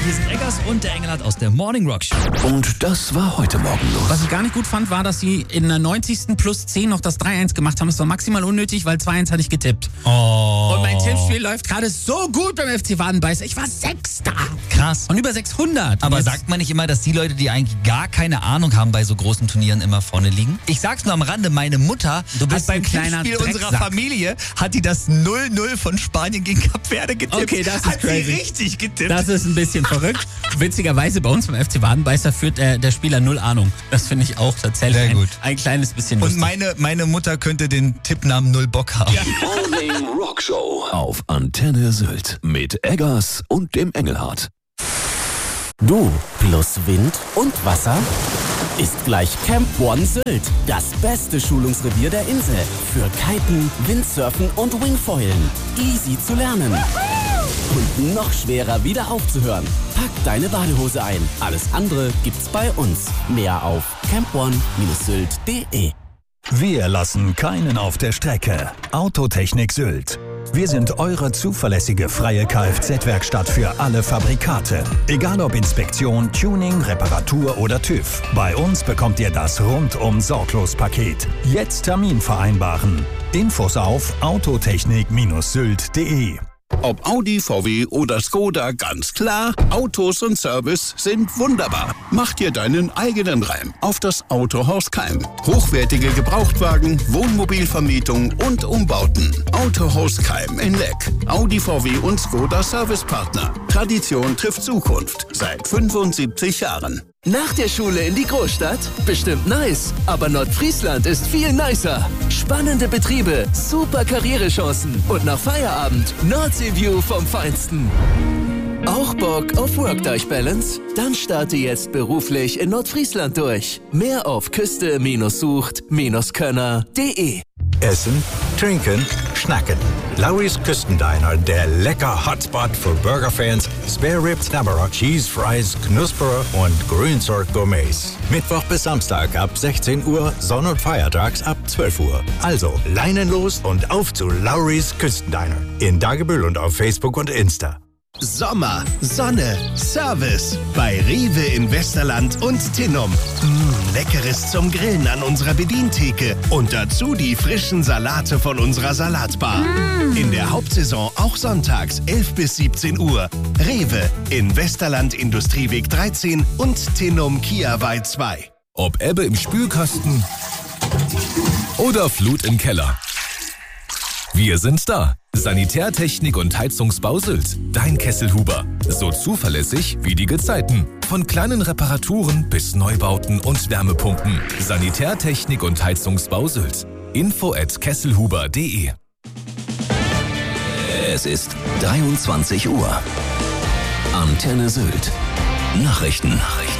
Hier sind Eggers und der Engelhardt aus der Morning Rock Show. Und das war heute Morgen los. Was ich gar nicht gut fand, war, dass sie in der 90. plus 10 noch das 3-1 gemacht haben. Das war maximal unnötig, weil 2-1 hatte ich getippt. Oh. Und mein Tippspiel läuft gerade so gut beim FC Wadenbeißer. Ich war Sechster. Krass. Und über 600. Aber Und jetzt- sagt man nicht immer, dass die Leute, die eigentlich gar keine Ahnung haben bei so großen Turnieren, immer vorne liegen? Ich sag's nur am Rande, meine Mutter Du bist hat beim ein kleiner Tippspiel unserer Drecksack. Familie, hat die das 0-0 von Spanien gegen Kap Verde getippt. Okay, das ist hat crazy. sie richtig getippt. Das ist ein bisschen verrückt. Witzigerweise bei uns beim FC Wadenbeißer führt der Spieler 0 Ahnung. Das finde ich auch tatsächlich Sehr gut. ein kleines bisschen Und lustig. meine Mutter könnte den Tippnamen 0 Bock haben. Morning Rock Show auf Antenne Sylt mit Eggers und dem Engelhardt. Du plus Wind und Wasser ist gleich Camp One Sylt. Das beste Schulungsrevier der Insel. Für Kiten, Windsurfen und Wingfoilen. Easy zu lernen. Und noch schwerer wieder aufzuhören. Pack deine Badehose ein. Alles andere gibt's bei uns. Mehr auf campone-sylt.de. Wir lassen keinen auf der Strecke. Autotechnik Sylt. Wir sind eure zuverlässige freie Kfz-Werkstatt für alle Fabrikate. Egal ob Inspektion, Tuning, Reparatur oder TÜV. Bei uns bekommt ihr das Rundum-Sorglos-Paket. Jetzt Termin vereinbaren. Infos auf autotechnik-sylt.de. Ob Audi, VW oder Skoda, ganz klar, Autos und Service sind wunderbar. Mach dir deinen eigenen Reim auf das Autohaus Keim. Hochwertige Gebrauchtwagen, Wohnmobilvermietung und Umbauten. Autohaus Keim in Leck. Audi, VW und Skoda Servicepartner. Tradition trifft Zukunft. Seit 75 Jahren. Nach der Schule in die Großstadt? Bestimmt nice. Aber Nordfriesland ist viel nicer. Spannende Betriebe, super Karrierechancen und nach Feierabend Nordseeview vom Feinsten. Auch Bock auf Work-Life-Balance? Dann starte jetzt beruflich in Nordfriesland durch. Mehr auf küste-sucht-könner.de. Essen, trinken, schnacken. Lowry's Küstendiner, der lecker Hotspot für Burgerfans, Spare Ribs, Knabberer, Cheese Fries, Knusperer und Grünzeug Gourmets. Mittwoch bis Samstag ab 16 Uhr, Sonn- und Feiertags ab 12 Uhr. Also leinenlos und auf zu Lowry's Küstendiner. In Dagebüll und auf Facebook und Insta. Sommer, Sonne, Service bei Rewe in Westerland und Tinnum. Leckeres zum Grillen an unserer Bedientheke und dazu die frischen Salate von unserer Salatbar. In der Hauptsaison auch sonntags 11 bis 17 Uhr. Rewe in Westerland Industrieweg 13 und Tinnum Kiawei 2. Ob Ebbe im Spülkasten oder Flut im Keller. Wir sind da. Sanitärtechnik und Heizungsbau Sylt. Dein Kesselhuber. So zuverlässig wie die Gezeiten. Von kleinen Reparaturen bis Neubauten und Wärmepumpen. Sanitärtechnik und Heizungsbau Sylt. info@kesselhuber.de. Es ist 23 Uhr. Antenne Sylt. Nachrichten.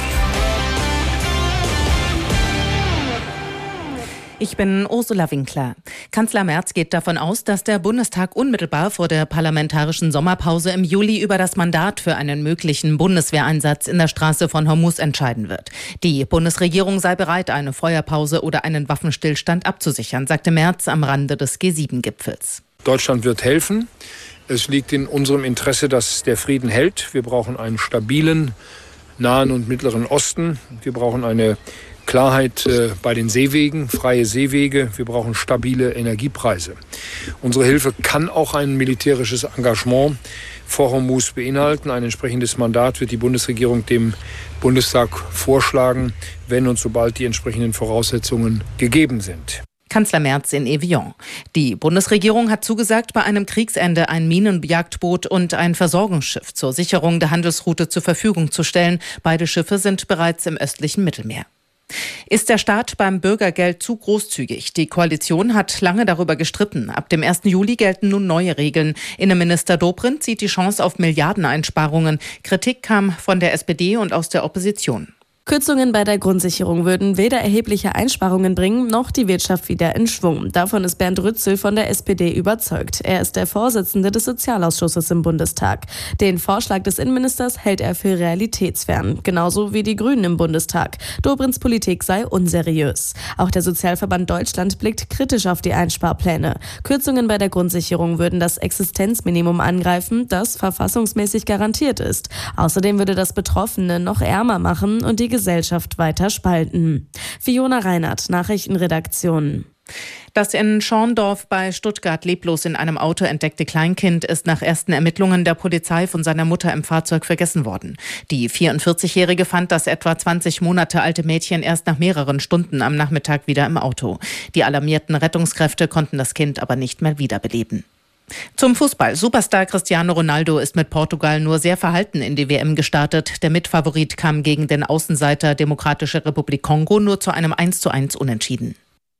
Ich bin Ursula Winkler. Kanzler Merz geht davon aus, dass der Bundestag unmittelbar vor der parlamentarischen Sommerpause im Juli über das Mandat für einen möglichen Bundeswehreinsatz in der Straße von Hormuz entscheiden wird. Die Bundesregierung sei bereit, eine Feuerpause oder einen Waffenstillstand abzusichern, sagte Merz am Rande des G7-Gipfels. Deutschland wird helfen. Es liegt in unserem Interesse, dass der Frieden hält. Wir brauchen einen stabilen Nahen und Mittleren Osten. Wir brauchen eine Klarheit bei den Seewegen, freie Seewege. Wir brauchen stabile Energiepreise. Unsere Hilfe kann auch ein militärisches Engagement vor Hormuz beinhalten. Ein entsprechendes Mandat wird die Bundesregierung dem Bundestag vorschlagen, wenn und sobald die entsprechenden Voraussetzungen gegeben sind. Kanzler Merz in Evian. Die Bundesregierung hat zugesagt, bei einem Kriegsende ein Minenjagdboot und ein Versorgungsschiff zur Sicherung der Handelsroute zur Verfügung zu stellen. Beide Schiffe sind bereits im östlichen Mittelmeer. Ist der Staat beim Bürgergeld zu großzügig? Die Koalition hat lange darüber gestritten. Ab dem 1. Juli gelten nun neue Regeln. Innenminister Dobrindt sieht die Chance auf Milliardeneinsparungen. Kritik kam von der SPD und aus der Opposition. Kürzungen bei der Grundsicherung würden weder erhebliche Einsparungen bringen, noch die Wirtschaft wieder in Schwung. Davon ist Bernd Rützel von der SPD überzeugt. Er ist der Vorsitzende des Sozialausschusses im Bundestag. Den Vorschlag des Innenministers hält er für realitätsfern. Genauso wie die Grünen im Bundestag. Dobrins Politik sei unseriös. Auch der Sozialverband Deutschland blickt kritisch auf die Einsparpläne. Kürzungen bei der Grundsicherung würden das Existenzminimum angreifen, das verfassungsmäßig garantiert ist. Außerdem würde das Betroffene noch ärmer machen und die Gesellschaft weiter spalten. Fiona Reinhardt, Nachrichtenredaktion. Das in Schorndorf bei Stuttgart leblos in einem Auto entdeckte Kleinkind ist nach ersten Ermittlungen der Polizei von seiner Mutter im Fahrzeug vergessen worden. Die 44-Jährige fand das etwa 20 Monate alte Mädchen erst nach mehreren Stunden am Nachmittag wieder im Auto. Die alarmierten Rettungskräfte konnten das Kind aber nicht mehr wiederbeleben. Zum Fußball. Superstar Cristiano Ronaldo ist mit Portugal nur sehr verhalten in die WM gestartet. Der Mitfavorit kam gegen den Außenseiter Demokratische Republik Kongo nur zu einem 1:1 Unentschieden.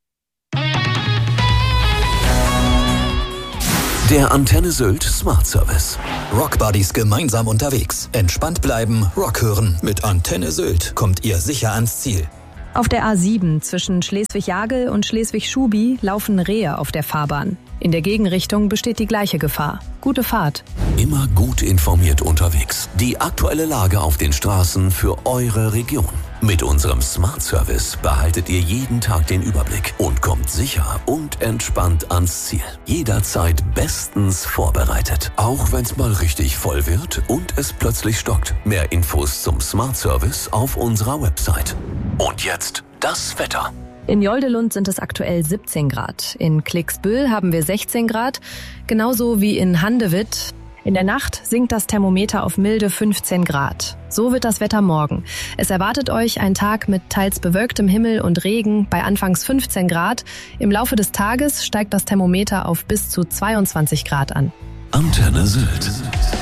Der Antenne Sylt Smart Service. Rockbuddies gemeinsam unterwegs. Entspannt bleiben, Rock hören. Mit Antenne Sylt kommt ihr sicher ans Ziel. Auf der A7 zwischen Schleswig-Jagel und Schleswig-Schubi laufen Rehe auf der Fahrbahn. In der Gegenrichtung besteht die gleiche Gefahr. Gute Fahrt. Immer gut informiert unterwegs. Die aktuelle Lage auf den Straßen für eure Region. Mit unserem Smart Service behaltet ihr jeden Tag den Überblick und kommt sicher und entspannt ans Ziel. Jederzeit bestens vorbereitet. Auch wenn es mal richtig voll wird und es plötzlich stockt. Mehr Infos zum Smart Service auf unserer Website. Und jetzt das Wetter. In Joldelund sind es aktuell 17 Grad. In Klicksbüll haben wir 16 Grad, genauso wie in Handewitt. In der Nacht sinkt das Thermometer auf milde 15 Grad. So wird das Wetter morgen. Es erwartet euch ein Tag mit teils bewölktem Himmel und Regen bei anfangs 15 Grad. Im Laufe des Tages steigt das Thermometer auf bis zu 22 Grad an. Antenne Sylt.